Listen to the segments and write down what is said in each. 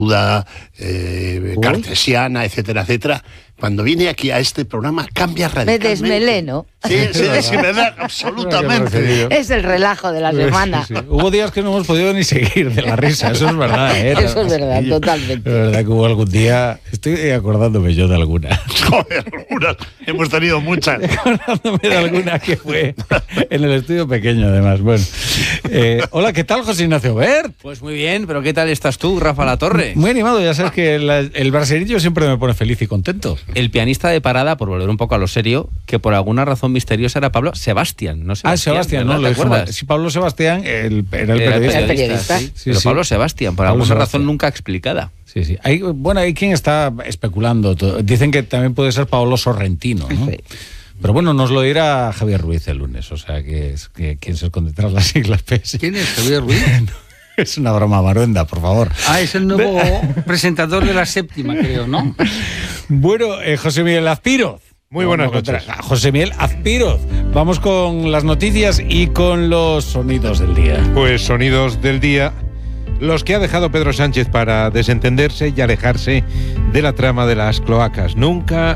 cartesiana, etcétera, etcétera. Cuando viene aquí a este programa cambia radicalmente. Me desmeleno. Sí, verdad, absolutamente. Es el relajo de la semana. Sí. Hubo días que no hemos podido ni seguir de la risa, eso es verdad. Eso es verdad, totalmente. Es verdad que hubo algún día, estoy acordándome yo de alguna. Joder, algunas, hemos tenido muchas. Acordándome de alguna que fue en el estudio pequeño, además. Bueno, hola, ¿qué tal, José Ignacio Bert? Pues muy bien, pero ¿qué tal estás tú, Rafa Latorre? Muy animado, ya sabes que el brasileño siempre me pone feliz y contento. El pianista de parada, por volver un poco a lo serio, que por alguna razón misteriosa era Pablo Sebastián, no Sebastián. Sebastián, ¿no? ¿Lo acuerdas? Sí, Pablo Sebastián era el periodista. Sí. Pero Pablo Sebastián, por alguna razón nunca explicada. Sí, sí. Hay quien está especulando. Dicen que también puede ser Paolo Sorrentino, ¿no? Sí. Pero bueno, nos lo dirá Javier Ruiz el lunes, o sea, que quien se esconde tras las siglas PS. ¿Quién es Javier Ruiz? Es una broma, Maruenda, por favor. Es el nuevo presentador de La Séptima, creo, ¿no? Bueno, José Miguel Azpiroz. Muy buenas noches. José Miguel Azpiroz. Vamos con las noticias y con los sonidos del día. Pues sonidos del día, los que ha dejado Pedro Sánchez para desentenderse y alejarse de la trama de las cloacas. Nunca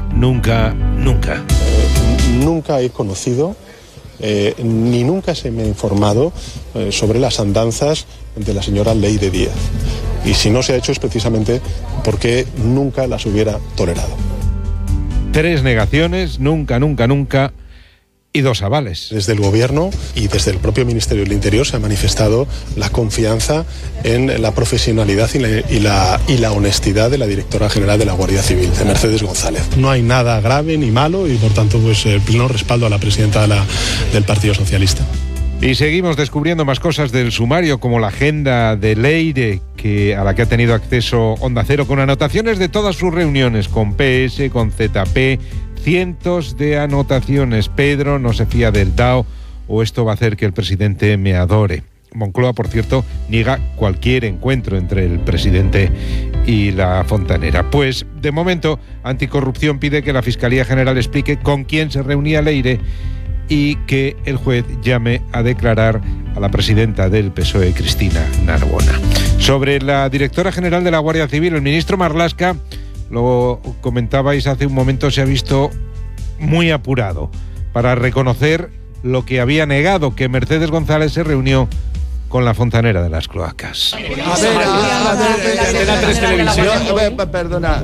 he conocido ni nunca se me ha informado sobre las andanzas de la señora Leyre Díaz. Y si no se ha hecho es precisamente porque nunca las hubiera tolerado. 3 negaciones, nunca, y 2 avales. Desde el Gobierno y desde el propio Ministerio del Interior se ha manifestado la confianza en la profesionalidad y la honestidad de la directora general de la Guardia Civil, de Mercedes González. No hay nada grave ni malo y por tanto pues pleno respaldo a la presidenta del Partido Socialista. Y seguimos descubriendo más cosas del sumario, como la agenda de Leyre, a la que ha tenido acceso Onda Cero, con anotaciones de todas sus reuniones, con PS, con ZP, cientos de anotaciones. Pedro no se fía del DAO, o esto va a hacer que el presidente me adore. Moncloa, por cierto, niega cualquier encuentro entre el presidente y la fontanera. Pues, de momento, Anticorrupción pide que la Fiscalía General explique con quién se reunía Leyre y que el juez llame a declarar a la presidenta del PSOE, Cristina Narbona. Sobre la directora general de la Guardia Civil, el ministro Marlaska, lo comentabais hace un momento, se ha visto muy apurado para reconocer lo que había negado, que Mercedes González se reunió con la fontanera de las cloacas. A ver, la 3 Televisión. Perdonad.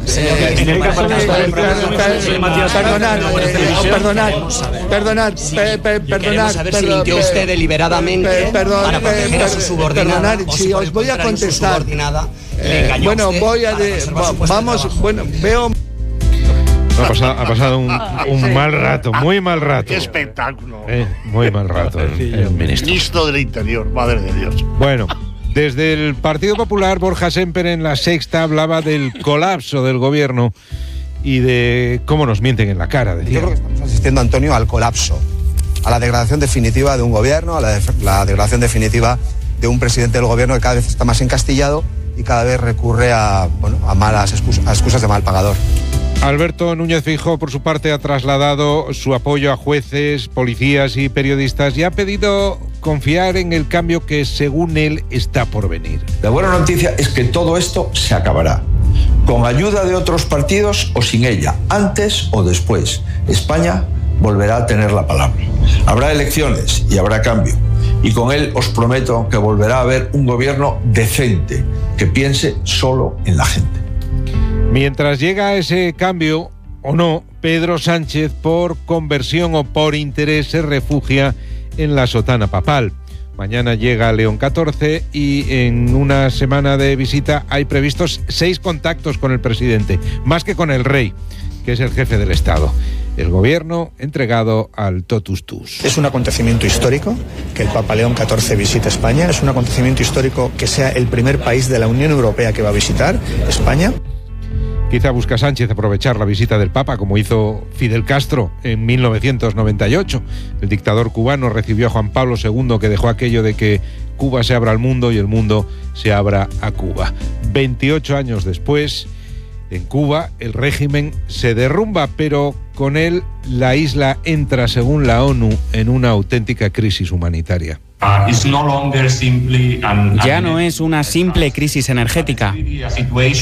Queremos saber si mintió usted deliberadamente para proteger a su subordinada. Si os voy a contestar. Bueno, veo. Ha pasado un mal rato, muy mal rato. ¡Qué espectáculo! Muy mal rato el ministro del Interior, madre de Dios. Bueno, desde el Partido Popular, Borja Semper en La Sexta hablaba del colapso del gobierno y de cómo nos mienten en la cara. Decía. Yo creo que estamos asistiendo, Antonio, al colapso, a la degradación definitiva de un gobierno, a la degradación definitiva de un presidente del gobierno que cada vez está más encastillado y cada vez recurre a malas excusas de mal pagador. Alberto Núñez Feijóo, por su parte, ha trasladado su apoyo a jueces, policías y periodistas y ha pedido confiar en el cambio que, según él, está por venir. La buena noticia es que todo esto se acabará, con ayuda de otros partidos o sin ella, antes o después. España volverá a tener la palabra. Habrá elecciones y habrá cambio. Y con él os prometo que volverá a haber un gobierno decente, que piense solo en la gente. Mientras llega ese cambio, o no, Pedro Sánchez, por conversión o por interés, se refugia en la sotana papal. Mañana llega León XIV y en una semana de visita hay previstos 6 contactos con el presidente, más que con el rey, que es el jefe del Estado. El gobierno entregado al totus tus. Es un acontecimiento histórico que el Papa León XIV visite España. Es un acontecimiento histórico que sea el primer país de la Unión Europea que va a visitar España. Quizá busca Sánchez aprovechar la visita del Papa, como hizo Fidel Castro en 1998. El dictador cubano recibió a Juan Pablo II, que dejó aquello de que Cuba se abra al mundo y el mundo se abra a Cuba. 28 años después, en Cuba, el régimen se derrumba, pero con él la isla entra, según la ONU, en una auténtica crisis humanitaria. Ya no es una simple crisis energética.